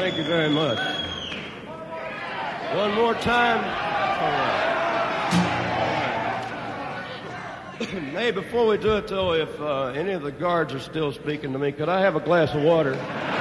Thank you very much. One more time. All right. Hey, before we do it, though, if any of the guards are still speaking to me, could I have a glass of water?